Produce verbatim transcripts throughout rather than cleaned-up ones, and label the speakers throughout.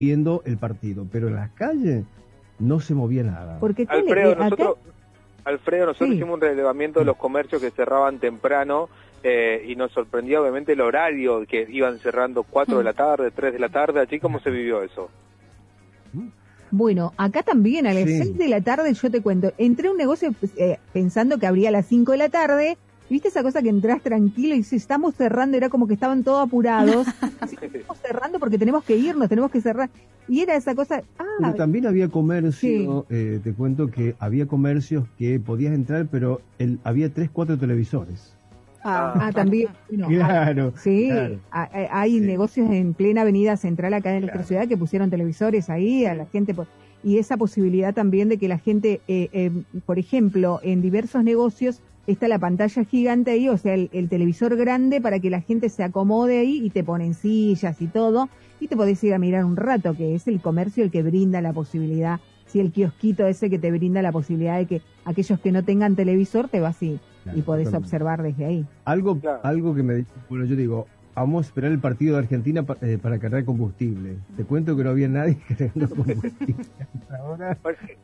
Speaker 1: viendo el partido, pero en las calles no se movía nada.
Speaker 2: Porque
Speaker 3: Alfredo,
Speaker 2: eh,
Speaker 3: nosotros, Alfredo, nosotros
Speaker 2: sí.
Speaker 3: hicimos un relevamiento de los comercios que cerraban temprano eh, y nos sorprendía obviamente el horario, que iban cerrando cuatro de la tarde, tres de la tarde. ¿Allí cómo se vivió eso?
Speaker 2: Bueno, acá también a las
Speaker 1: Sí.
Speaker 2: seis de la tarde, yo te cuento, entré a un negocio eh, pensando que abría a las cinco de la tarde. ¿Viste esa cosa que entras tranquilo y dices, estamos cerrando? Era como que estaban todos apurados. Sí, estamos cerrando porque tenemos que irnos, tenemos que cerrar. Y era esa cosa... Ah,
Speaker 1: Pero también había comercio,
Speaker 2: sí.
Speaker 1: eh, te cuento que había comercios que podías entrar, pero el, había tres, cuatro televisores.
Speaker 2: Ah, ah, también. Bueno,
Speaker 1: Claro,
Speaker 2: ah, sí,
Speaker 1: claro.
Speaker 2: ah, ah, hay
Speaker 1: Sí.
Speaker 2: negocios en plena avenida central acá en nuestra
Speaker 1: Claro.
Speaker 2: ciudad que pusieron televisores ahí a la gente. po- Y esa posibilidad también de que la gente, eh, eh, por ejemplo, en diversos negocios está la pantalla gigante ahí, o sea, el, el televisor grande para que la gente se acomode ahí y te ponen sillas y todo. Y te podés ir a mirar un rato, que es el comercio el que brinda la posibilidad. Sí, el kiosquito ese que te brinda la posibilidad de que aquellos que no tengan televisor te vas y,
Speaker 1: Claro,
Speaker 2: y podés
Speaker 1: totalmente.
Speaker 2: observar desde ahí.
Speaker 1: Algo,
Speaker 3: Claro.
Speaker 1: algo que me dijo, bueno, yo digo, vamos a esperar el partido de Argentina pa- eh, para cargar combustible. Te cuento que no había nadie cargando combustible. Ahora,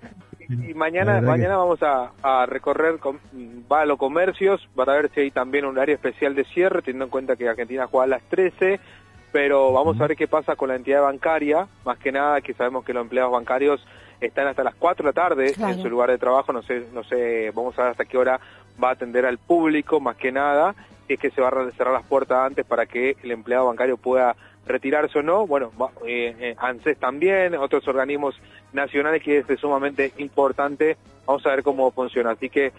Speaker 3: Y mañana
Speaker 1: La verdad
Speaker 3: mañana
Speaker 1: que-
Speaker 3: vamos a, a recorrer, com- va a los comercios para ver si hay también un área especial de cierre, teniendo en cuenta que Argentina juega a las trece, pero vamos a ver qué pasa con la entidad bancaria, más que nada que sabemos que los empleados bancarios están hasta las cuatro de la tarde
Speaker 4: Claro.
Speaker 3: en su lugar de trabajo, no sé, no sé, vamos a ver hasta qué hora va a atender al público, más que nada, si es que se va a cerrar las puertas antes para que el empleado bancario pueda retirarse o no. Bueno, va- eh, eh, ANSES también, otros organismos nacionales, que es sumamente importante. Vamos a ver cómo funciona. Así que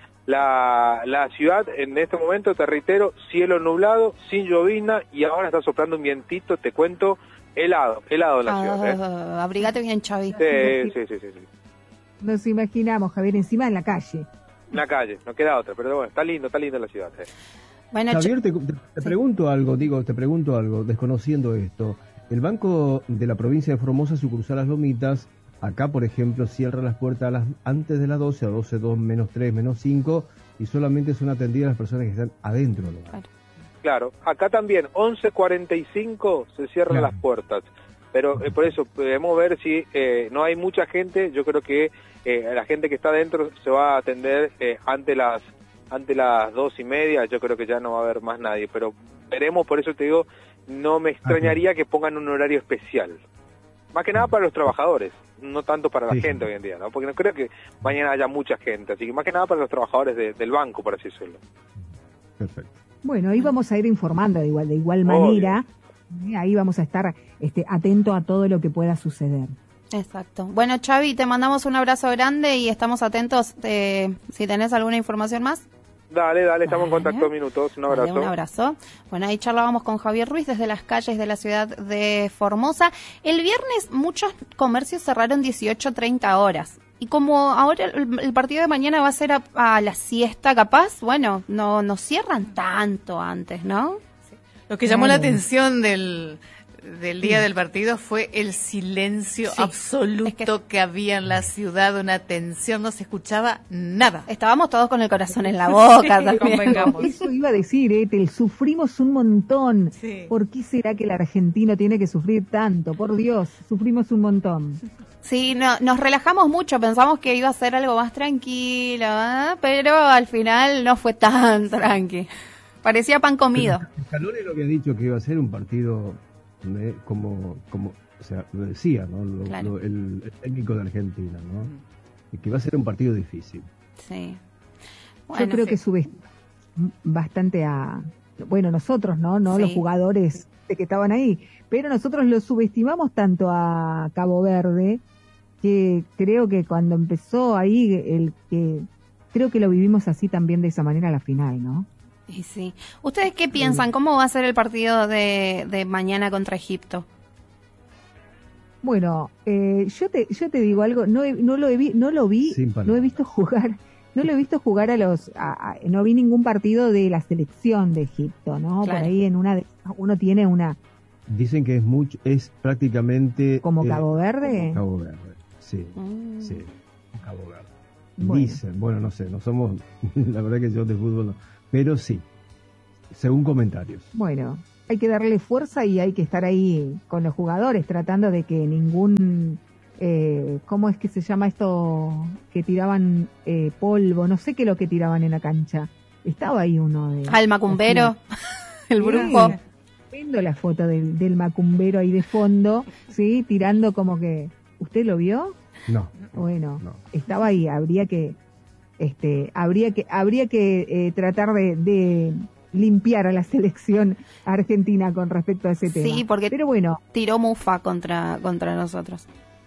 Speaker 3: la, la ciudad en este momento, te reitero, cielo nublado, sin llovizna, y ahora está soplando un vientito, te cuento, helado, helado en la ciudad. ¿eh?
Speaker 4: Ah, abrigate bien, Chavi.
Speaker 3: Sí, sí, sí, sí, sí.
Speaker 2: Nos imaginamos, Javier, encima en la calle.
Speaker 3: En la calle, no queda otra, pero bueno, está lindo, está linda la ciudad. ¿eh?
Speaker 4: Bueno,
Speaker 1: Javier, te, te- te pregunto algo, digo, te pregunto algo, desconociendo esto. El Banco de la provincia de Formosa, sucursal Las Lomitas, acá, por ejemplo, cierra las puertas a las, antes de las doce, a doce, dos, menos tres, menos cinco, y solamente son atendidas las personas que están adentro del banco.
Speaker 4: Claro.
Speaker 3: Claro, acá también, once cuarenta y cinco se cierran
Speaker 1: Claro.
Speaker 3: las puertas, pero eh, por eso podemos ver si eh, no hay mucha gente. Yo creo que eh, la gente que está adentro se va a atender eh, ante las ante las dos y media. Yo creo que ya no va a haber más nadie, pero veremos. Por eso te digo, no me extrañaría que pongan un horario especial, más que nada para los trabajadores, no tanto para la
Speaker 1: Sí,
Speaker 3: gente
Speaker 1: sí.
Speaker 3: hoy en día, ¿no? Porque no creo que mañana haya mucha gente, así que más que nada para los trabajadores de- del banco, por así decirlo.
Speaker 1: Perfecto.
Speaker 2: Bueno, ahí vamos a ir informando de igual, de igual
Speaker 3: Obvio.
Speaker 2: manera. Eh, Ahí vamos a estar este, atento a todo lo que pueda suceder.
Speaker 4: Exacto. Bueno, Chavi, te mandamos un abrazo grande y estamos atentos eh, si tenés alguna información más.
Speaker 3: Dale, dale, estamos en
Speaker 4: Dale.
Speaker 3: contacto minutos, un
Speaker 4: Dale,
Speaker 3: abrazo.
Speaker 4: un abrazo. Bueno, ahí charlábamos con Javier Ruiz desde las calles de la ciudad de Formosa. El viernes muchos comercios cerraron dieciocho treinta horas. Y como ahora el, el partido de mañana va a ser a, a la siesta capaz, bueno, no, no cierran tanto antes, ¿no?
Speaker 5: Lo que llamó la
Speaker 2: Claro.
Speaker 5: atención del, del día del partido fue el silencio
Speaker 4: Sí,
Speaker 5: absoluto
Speaker 4: es que-
Speaker 5: que... había en la ciudad, una tensión, no se escuchaba nada.
Speaker 4: Estábamos todos con el corazón en la boca
Speaker 5: Sí,
Speaker 4: también.
Speaker 5: convengamos.
Speaker 2: Eso iba a decir, eh, te- sufrimos un montón.
Speaker 5: Sí.
Speaker 2: ¿Por qué será que el argentino tiene que sufrir tanto? Por Dios, sufrimos un montón.
Speaker 4: Sí, no, nos relajamos mucho, pensamos que iba a ser algo más tranquilo, ¿eh? Pero al final no fue tan tranqui. Parecía pan comido.
Speaker 1: Scaloni lo había dicho que iba a ser un partido eh, como, como, o sea, lo decía, ¿no? Lo-
Speaker 4: Claro.
Speaker 1: lo- el, el técnico de Argentina, ¿no? Y que iba a ser un partido difícil.
Speaker 4: Sí.
Speaker 2: Yo
Speaker 4: Bueno,
Speaker 2: creo
Speaker 4: sí.
Speaker 2: que subestimamos bastante a, bueno, nosotros, ¿no? No
Speaker 4: Sí.
Speaker 2: los jugadores que estaban ahí, pero nosotros lo subestimamos tanto a Cabo Verde, que creo que cuando empezó ahí, el que creo que lo vivimos así también de esa manera a la final, ¿no?
Speaker 4: Y sí. ¿Ustedes qué piensan? ¿Cómo va a ser el partido de, de mañana contra Egipto?
Speaker 2: Bueno, eh, yo te yo te digo algo, no he- no lo he vi, no lo vi,
Speaker 1: Sin
Speaker 2: no he
Speaker 1: palabras.
Speaker 2: visto jugar, no lo he visto jugar a los, a- a- no vi ningún partido de la selección de Egipto, ¿no?
Speaker 4: Claro.
Speaker 2: Por ahí en una de- uno tiene una
Speaker 1: Dicen que es mucho, es prácticamente
Speaker 2: como
Speaker 1: eh,
Speaker 2: Cabo Verde.
Speaker 1: Cabo Verde, sí,
Speaker 4: Mm.
Speaker 1: sí, Cabo Verde.
Speaker 2: Bueno.
Speaker 1: Dicen, bueno, no sé, no somos, la verdad que yo de fútbol no, pero sí, según comentarios.
Speaker 2: Bueno, hay que darle fuerza y hay que estar ahí con los jugadores, tratando de que ningún, eh, ¿cómo es que se llama esto? Que tiraban eh, polvo, no sé qué es lo que tiraban en la cancha. Estaba ahí uno de...
Speaker 4: Al macumbero, el brujo.
Speaker 2: Viendo la foto del, del macumbero ahí de fondo, ¿sí? Tirando como que... ¿Usted lo vio?
Speaker 1: No.
Speaker 2: Bueno,
Speaker 1: no.
Speaker 2: estaba ahí, habría que... este habría que habría que eh, tratar de... de limpiar a la selección argentina con respecto a ese tema.
Speaker 4: Sí, porque
Speaker 2: pero bueno,
Speaker 4: tiró mufa contra contra nosotros.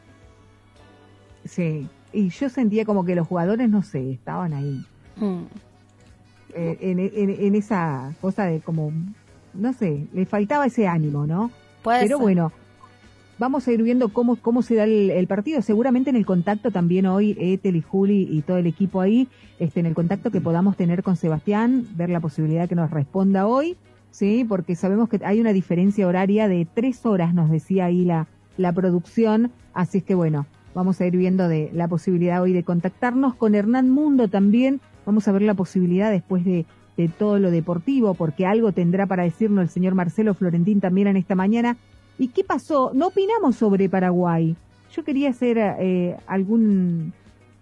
Speaker 2: Sí, y yo sentía como que los jugadores, no sé, estaban ahí. Mm. Eh, en, en, en esa cosa de como, no sé, le faltaba ese ánimo, ¿no?
Speaker 4: Puede
Speaker 2: pero
Speaker 4: ser.
Speaker 2: Bueno, vamos a ir viendo cómo, cómo se da el, el partido. Seguramente en el contacto también hoy, Ethel y Juli y todo el equipo ahí, este, en el contacto que podamos tener con Sebastián, ver la posibilidad que nos responda hoy, ¿sí? Porque sabemos que hay una diferencia horaria de tres horas, nos decía ahí la, la producción. Así es que bueno, vamos a ir viendo de la posibilidad hoy de contactarnos con Hernán Mundo también. Vamos a ver la posibilidad después de, de todo lo deportivo, porque algo tendrá para decirnos el señor Marcelo Florentín también en esta mañana. ¿Y qué pasó? No opinamos sobre Paraguay. Yo quería hacer eh, algún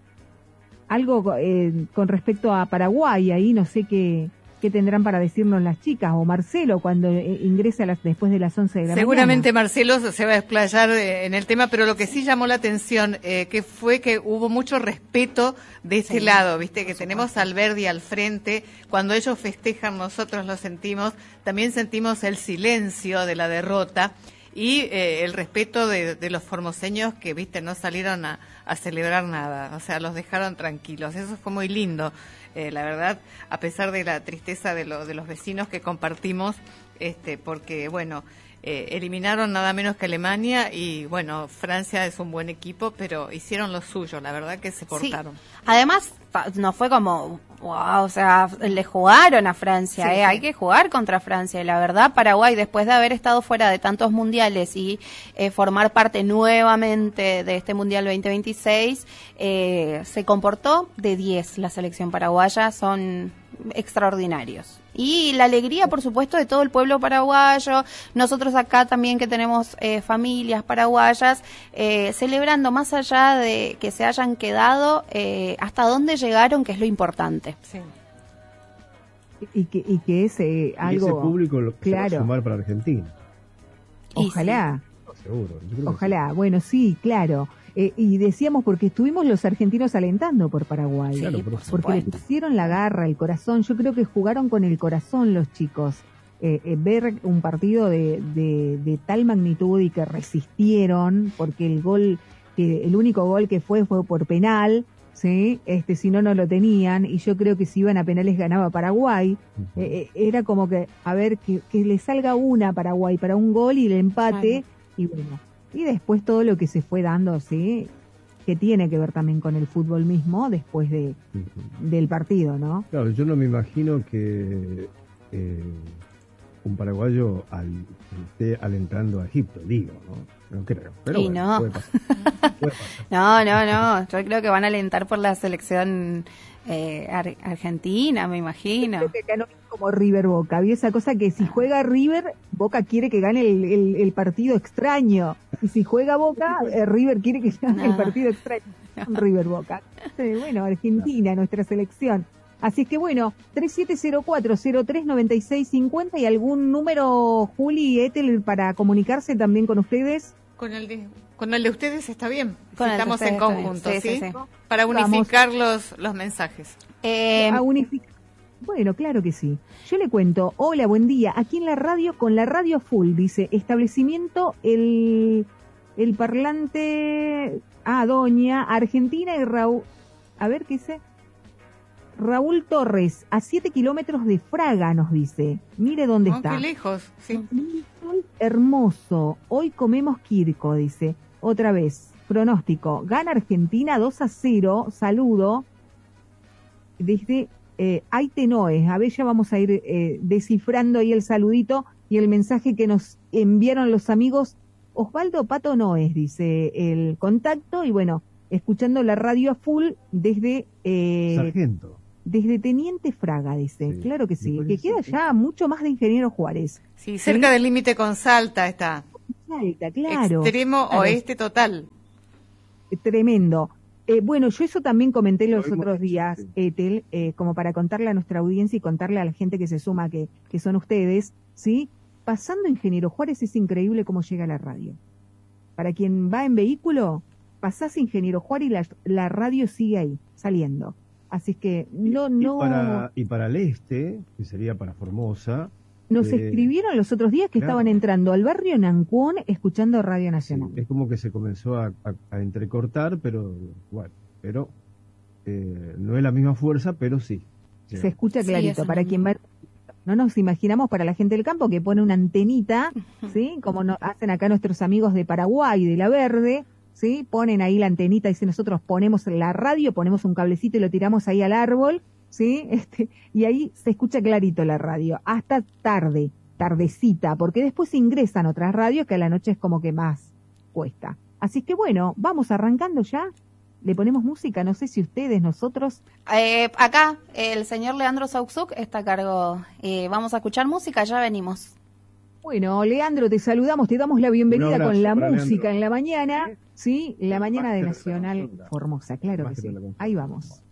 Speaker 2: algo eh, con respecto a Paraguay. Ahí no sé qué, qué tendrán para decirnos las chicas o Marcelo cuando eh, ingrese a las, después de las once de la
Speaker 5: Seguramente
Speaker 2: mañana.
Speaker 5: Marcelo se va a explayar eh, en el tema, pero lo que sí llamó la atención eh, que fue que hubo mucho respeto de este sí, lado, viste que tenemos al Verdi al frente. Cuando ellos festejan, nosotros lo sentimos. También sentimos el silencio de la derrota. Y eh, el respeto de, de los formoseños que, viste, no salieron a, a celebrar nada, o sea, los dejaron tranquilos. Eso fue muy lindo, eh, la verdad, a pesar de la tristeza de, lo, de los vecinos que compartimos, este, porque, bueno, eh, eliminaron nada menos que Alemania y, bueno, Francia es un buen equipo, pero hicieron lo suyo, la verdad que se portaron.
Speaker 4: Sí. Además, no fue como, wow, o sea, le jugaron a Francia, sí, eh, sí. Hay que jugar contra Francia. Y la verdad, Paraguay, después de haber estado fuera de tantos mundiales y eh, formar parte nuevamente de este Mundial veinte veintiséis, eh, se comportó de diez la selección paraguaya, son extraordinarios. Y la alegría, por supuesto, de todo el pueblo paraguayo, nosotros acá también que tenemos eh, familias paraguayas, eh, celebrando más allá de que se hayan quedado, eh, hasta dónde llegaron, que es lo importante.
Speaker 5: Sí.
Speaker 2: Y que, y que es eh, algo...
Speaker 1: Y ese público lo
Speaker 2: claro.
Speaker 1: se va a sumar para Argentina.
Speaker 2: Ojalá.
Speaker 1: Sí. Seguro.
Speaker 2: Ojalá. Sí. Bueno, sí, claro. Eh, y decíamos porque estuvimos los argentinos alentando por Paraguay,
Speaker 1: sí, claro, por
Speaker 2: porque le pusieron la garra, el corazón. Yo creo que jugaron con el corazón los chicos. Eh, eh, ver un partido de, de, de tal magnitud y que resistieron, porque el gol, que el único gol que fue fue por penal, sí, este, si no no lo tenían, y yo creo que si iban a penales ganaba Paraguay. Uh-huh. eh, era como que a ver que, que le salga una a Paraguay para un gol y el empate, uh-huh. y bueno. Y después todo lo que se fue dando, ¿sí? Que tiene que ver también con el fútbol mismo después de uh-huh. del partido, ¿no?
Speaker 1: Claro, yo no me imagino que eh, un paraguayo al, esté alentando a Egipto, digo, ¿no? No creo, pero
Speaker 4: y
Speaker 1: bueno,
Speaker 4: no.
Speaker 1: Puede pasar. Puede pasar.
Speaker 4: no, no, no, yo creo que van a alentar por la selección eh, ar- argentina, me imagino.
Speaker 2: Yo creo que acá no es como River Boca, había esa cosa que si juega River, Boca quiere que gane el, el, el partido extraño, y si juega Boca, eh, River quiere que gane no. el partido extraño. River Boca. Eh, bueno, Argentina, nuestra selección. Así es que bueno, tres siete cero cuatro cero tres nueve seis cinco cero y algún número, Juli y Ethel, para comunicarse también con ustedes.
Speaker 5: Con el de, con el de ustedes está bien,
Speaker 4: con
Speaker 5: si estamos en conjunto, ¿sí?
Speaker 4: Sí, sí, sí.
Speaker 5: Para unificar los, los mensajes.
Speaker 2: Eh, a unificar. Bueno, claro que sí. Yo le cuento, hola, buen día, aquí en la radio, con la radio full, dice, establecimiento, el, el parlante, ah, Doña, Argentina y Raúl, a ver qué dice, Raúl Torres, a siete kilómetros de Fraga, nos dice, mire dónde
Speaker 5: oh,
Speaker 2: está.
Speaker 5: Qué lejos, sí.
Speaker 2: Sol hermoso, hoy comemos Quirco, dice, otra vez, pronóstico, gana Argentina dos a cero, saludo, desde... Eh, Aitenoes, a ver, ya vamos a ir eh, descifrando ahí el saludito y el mensaje que nos enviaron los amigos. Osvaldo Pato Noes, dice el contacto, y bueno, escuchando la radio a full desde... Eh,
Speaker 1: Sargento.
Speaker 2: Desde Teniente Fraga, dice.
Speaker 1: Sí,
Speaker 2: Claro que sí,
Speaker 1: me
Speaker 2: que
Speaker 1: parece
Speaker 2: queda
Speaker 1: que-
Speaker 2: ya mucho más de Ingeniero Juárez.
Speaker 5: Sí, cerca del límite con Salta está.
Speaker 2: Salta, claro.
Speaker 5: Extremo
Speaker 2: Claro,
Speaker 5: oeste total.
Speaker 2: tremendo. Eh, bueno, yo eso también comenté
Speaker 1: Lo
Speaker 2: los
Speaker 1: hemos
Speaker 2: otros
Speaker 1: dicho,
Speaker 2: días,
Speaker 1: sí.
Speaker 2: Ethel, eh, como para contarle a nuestra audiencia y contarle a la gente que se suma, que, que son ustedes, ¿sí? Pasando Ingeniero Juárez es increíble cómo llega la radio. Para quien va en vehículo, pasás Ingeniero Juárez y la, la radio sigue ahí, saliendo. Así es que no,
Speaker 1: Y
Speaker 2: no...
Speaker 1: para, y para el este, que sería para Formosa,
Speaker 2: Nos
Speaker 1: eh,
Speaker 2: escribieron los otros días que
Speaker 1: claro.
Speaker 2: estaban entrando al barrio Nancuón escuchando Radio
Speaker 1: sí,
Speaker 2: Nacional.
Speaker 1: es como que se comenzó a, a- a entrecortar, pero bueno, pero eh, no es la misma fuerza, pero sí.
Speaker 2: Se escucha
Speaker 4: Sí,
Speaker 2: clarito.
Speaker 4: eso
Speaker 2: Para
Speaker 4: no-
Speaker 2: quien va... No nos imaginamos para la gente del campo que pone una antenita, ¿sí? Como no, hacen acá nuestros amigos de Paraguay, de La Verde, ¿sí? Ponen ahí la antenita, dice nosotros ponemos la radio, ponemos un cablecito y lo tiramos ahí al árbol, ¿sí? Este, y ahí se escucha clarito la radio, hasta tarde, tardecita, porque después ingresan otras radios que a la noche es como que más cuesta. Así que bueno, vamos arrancando ya. Le ponemos música, no sé si ustedes, nosotros...
Speaker 4: Eh, acá, el señor Leandro Sauxuk está a cargo. Eh, vamos a escuchar música, ya venimos.
Speaker 2: Bueno, Leandro, te saludamos, te damos la bienvenida
Speaker 1: Un abrazo
Speaker 2: con la
Speaker 1: para
Speaker 2: música
Speaker 1: Leandro.
Speaker 2: en la mañana, ¿sí? La
Speaker 1: El
Speaker 2: mañana de
Speaker 1: máster de la
Speaker 2: Nacional
Speaker 1: consulta.
Speaker 2: Formosa, claro
Speaker 1: El
Speaker 2: que sí.
Speaker 1: máster de la consulta.
Speaker 2: Ahí vamos.